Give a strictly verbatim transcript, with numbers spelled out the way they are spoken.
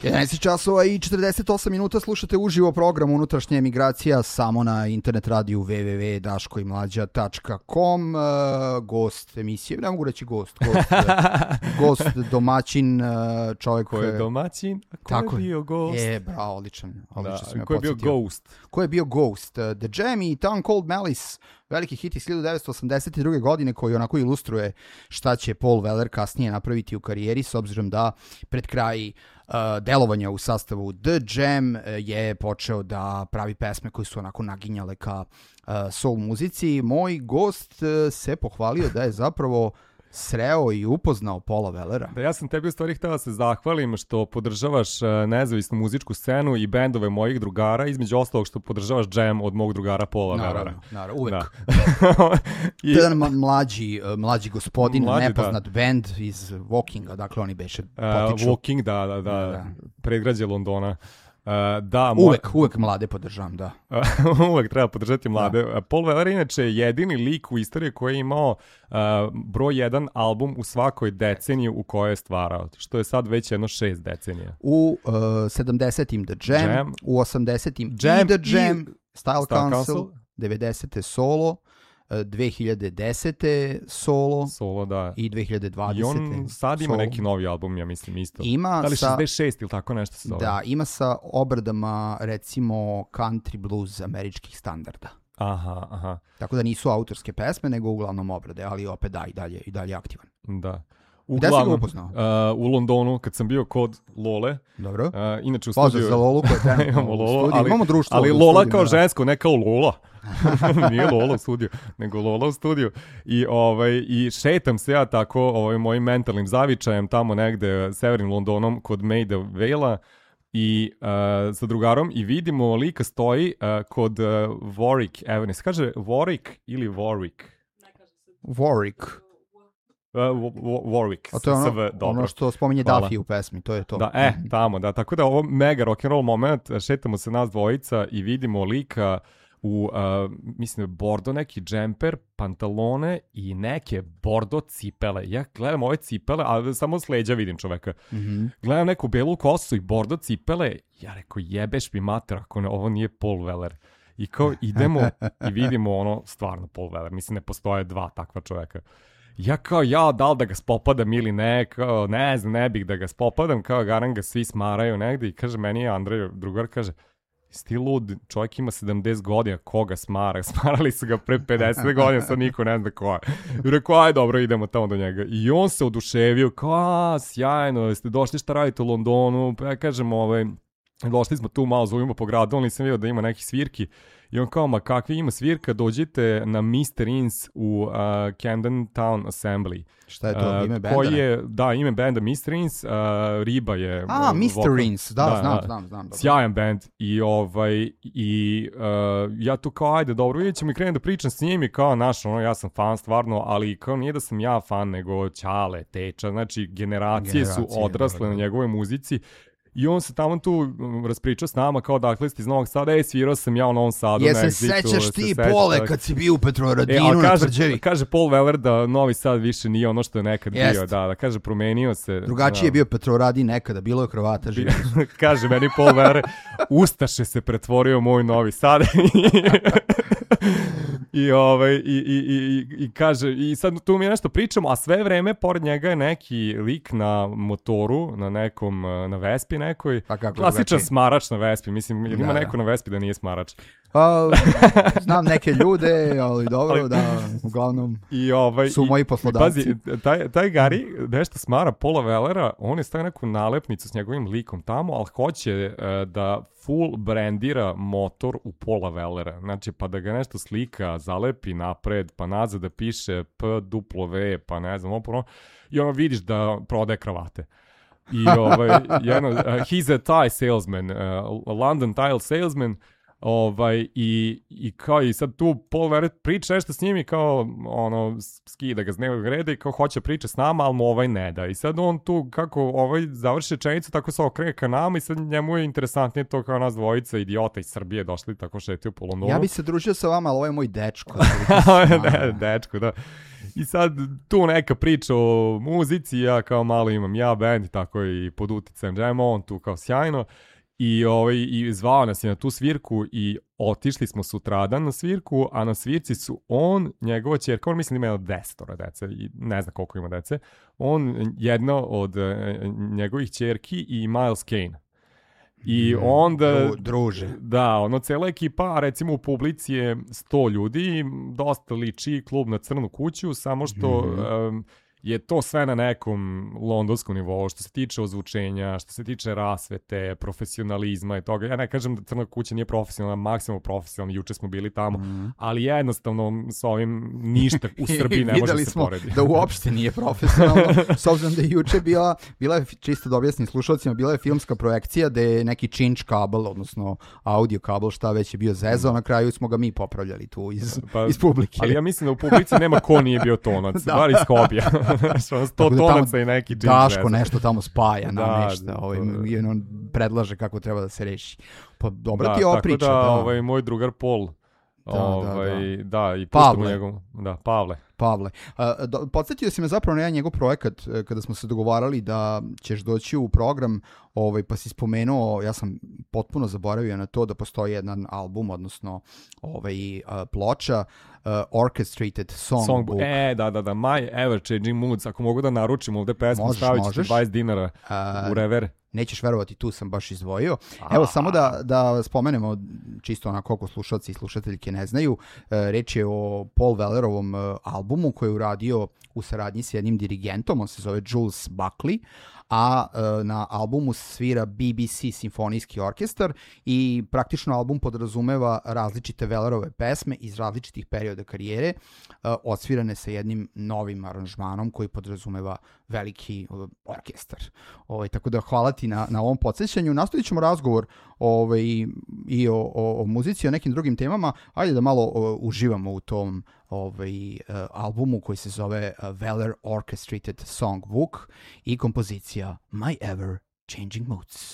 jedanaest časova i četrdeset osam minuta slušate uživo program Unutrašnja emigracija samo na internet radiju w w w tačka daško i mlađa tačka com. Uh, gost emisije, ne mogu reći gost, gost, gost domaćin, uh, čovjek... Ko je domaćin, a ko tako je bio gost? Je, bravo, odličan. odličan da, ko je bio ghost? Ko je bio ghost? Uh, The Jam i Town Called Malice, veliki hit iz hiljadu devetsto osamdeset druge. godine koji onako ilustruje šta će Paul Weller kasnije napraviti u karijeri, s obzirom da pred kraj uh, delovanja u sastavu The Jam uh, je počeo da pravi pesme koje su onako naginjale ka uh, soul muzici. Moj gost uh, se pohvalio da je zapravo sreo i upoznao Paula Wellera. Da, ja sam tebi u stvari htela se zahvalim što podržavaš uh, nezavisnu muzičku scenu i bendove mojih drugara, između ostalog što podržavaš Jam od mog drugara Paula Wellera. Naravno, uvek. Da. I... To je jedan mlađi, uh, mlađi gospodin, mlađi, nepoznat da. band iz Wokinga, dakle oni beše potiču. Uh, Woking, da, da, da, da. Predgrađe Londona. Uh, da, uvek, moj... uvek mlade podržavam, da. Uvek treba podržati mlade. Da. Paul Weller inače je jedini lik u istoriji koji je imao uh, broj jedan album u svakoj deceniji u kojoj je stvarao, što je sad već jedno šest decenija. U uh, sedamdesetim The Jam, Jam, u osamdesetim Jam i The Jam, i Style Style Council, Council, devedesete solo, dve hiljade desete solo, solo da. I dve hiljade dvadesete. I on sad ima solo. Neki novi album, ja mislim isto. Ima da li sa, šezdeset šest ili tako nešto se zove? Da, ima sa obradama recimo country blues američkih standarda. Aha, aha. Tako da nisu autorske pesme, nego uglavnom obrade, ali opet da, i dalje, i dalje aktivan. Da. Uglavnom, gde si ga upoznao? Uh, u Londonu, kad sam bio kod Lole. Dobro. Uh, inače u Pozdrav studiju... za Lolu koja je imamo u Lolo, studiju. Ali, imamo društvo. Ali Lola studiju, kao da. Žensko, ne kao Lola. Nije Lola u studiju, nego Lola u studiju. I, ovaj, i šetam se ja tako ovaj, mojim mentalnim zavičajem tamo negde severnim Londonom kod Maida Vale-a i uh, sa drugarom i vidimo lika stoji uh, kod uh, Warwick Avenue. Se kaže Warwick ili Warwick? Warwick. Uh, Warwick. A to je ono, ono što spominje Duffy u pesmi, to je to. Da, e, tamo, da. Tako da ovo mega rock'n'roll moment, šetamo se nas dvojica i vidimo lika u, uh, mislim, bordo neki džemper, pantalone i neke bordo cipele. Ja gledam ove cipele, a samo s leđa vidim čoveka. Mm-hmm. Gledam neku belu kosu i bordo cipele. Ja rekao, jebeš mi mater, ako ne, ovo nije Paul Weller. I kao idemo i vidimo ono, stvarno Paul Weller. Mislim, ne postoje dva takva čoveka. Ja kao, ja, da li da ga spopadam ili ne, kao, ne znam, ne bih da ga spopadam, kao, garan ga svi smaraju negde i kaže, meni je Andrej, drugar, kaže, sti lud, čovjek ima sedamdeset godina, koga smara? Smarali su ga pre pedeset godina, sad niko ne zna ko je. I rekao, aj dobro, idemo tamo do njega. I on se oduševio, kao, a, sjajno, ste došli šta radite u Londonu, pa ja kažem, ovaj, došli smo tu malo, zovimo po gradu, on nisam vidio da ima nekih svirki. I on kao, ma kakvi ima svirka, dođite na mister Ins u uh, Camden Town Assembly. Šta je to, ime benda? Koji je, da, ime benda mister Ins, uh, Riba je... A, mister Ins, da, da, znam, znam, znam. Dobro. Sjajan band i, ovaj, i uh, ja tu kao, ajde, dobro, vidjet ćemo i krenem da pričam s njim i kao, naš, ono, ja sam fan stvarno, ali kao nije da sam ja fan, nego Ćale, Teča, znači generacije, generacije su odrasle dobro, na njegovoj muzici. I on se tamo tu raspričao s nama kao dakle ste iz Novog Sada, ej, svirao sam ja u Novom Sadu. Jesi se sećaš ti se Pole seća, kad si bio u Petrovaradinu e, na kaže, Tvrđevi? Kaže Paul Weller da Novi Sad više nije ono što je nekad Jest. bio. Da, da, kaže promenio se. Drugačije da. je bio Petrovaradin nekada, bilo je Hrvata živio. Kaže meni Paul Weller, Ustaše se pretvorio moj Novi Sad. I, ovaj, i, i, i, i kaže, i sad tu mi nešto pričamo, a sve vreme pored njega je neki lik na motoru, na nekom, na Vespi nekoj. Klasičan smarač na Vespi, mislim, ili ima da, neko da. na Vespi da nije smarač? Pa, znam neke ljude, ali dobro, ali, da, uglavnom i ovaj, su moji poslodavci. Pazi, taj, taj Gari nešto smara Paula Wellera, on je stavio neku nalepnicu s njegovim likom tamo, ali hoće uh, da full brandira motor u Paula Wellera. Znači, pa da ga nešto slika, zalepi napred, pa nazad da piše P W, pa ne znam, oporo, i ono vidiš da prodaje kravate. I ovaj, jedno, uh, he's a Thai salesman, uh, a London tile salesman, ovaj, i, i kao i sad tu Paul Weller priča nešto s njim i kao ono, skida ga z dnevnog reda i kao hoće priča s nama, ali mu ovaj ne da. I sad on tu kako ovaj završi rečenicu, tako se okrene ka nama i sad njemu je interesantnije to kao nas dvojica idiota iz Srbije došli tako šetaju po Londonu. Ja bi se družio sa vama, ali ovo je moj dečko. ne, dečko, da. I sad tu neka priča o muzici, ja kao malo imam ja band, tako i pod uticajem Jama, on tu kao sjajno. I, ovaj, I zvao nas je na tu svirku i otišli smo sutradan na svirku, a na svirci su on, njegova ćerka, on mislim da ima desetora dece, i ne zna koliko ima dece, on jedna od e, njegovih ćerki i Miles Kane. I onda... Dru, druže. Da, ono, cela ekipa, recimo u publici je sto ljudi, dosta liči klub na Crnu kuću, samo što... Mm-hmm. Um, je to sve na nekom londonskom nivou, što se tiče ozvučenja, što se tiče rasvete, profesionalizma i toga. Ja ne kažem da Crna kuća nije profesionalna, maksimalno profesionalna, juče smo bili tamo, mm. ali jednostavno s ovim ništa u Srbiji ne može se porediti. Videli smo da uopšte nije profesionalno, s obzirom da je juče bila, bila je, čisto da objasnim slušalcima, bila je filmska projekcija da je neki činč kabel, odnosno audio kabel, šta već je bio zezao, na kraju smo ga mi popravljali tu iz, pa, iz publike. Ali ja mislim da u publici nema ko nije bio tonac, da. Bar iz hobija. sto tonaca i neki džin. Daško nešto tamo spaja, na nešto, ovaj, i on predlaže kako treba da se reši. Pa dobra da, ti ova priča. Da, da, ovaj, moj drugar Pol, da, ovaj, da, da. da i Pavle. Njegov, da, Pavle. Pavle. Uh, do, podsjetio si me zapravo na jedan njegov projekat kada smo se dogovarali da ćeš doći u program, ovaj, pa si spomenuo, ja sam potpuno zaboravio na to da postoji jedan album, odnosno ovaj, uh, ploča, uh, Orchestrated Songbook. Songbook. E, da, da, da, My Ever Changing Moods, ako mogu da naručim ovde pesmu, stavit ću dvadeset dinara uh, u rever. Nećeš verovati, tu sam baš izdvojio. Evo, A-a. samo da, da spomenemo, čisto onako koliko slušalci i slušateljke ne znaju, uh, reč je o Paul Wellerovom uh, albumu koji je uradio u saradnji s jednim dirigentom, on se zove Jules Buckley, a uh, na albumu svira B B C simfonijski orkestar i praktično album podrazumeva različite Wellerove pesme iz različitih perioda karijere, uh, odsvirane sa jednim novim aranžmanom koji podrazumeva veliki uh, orkestar. Ovaj, tako da hvala ti na, na ovom podsjećanju. Nastavit ćemo razgovor ovaj, i o, o, o muzici, o nekim drugim temama. Ajde da malo o, uživamo u tom ovaj, uh, albumu koji se zove uh, Weller Orchestrated Songbook i kompozicija My Ever Changing Moods.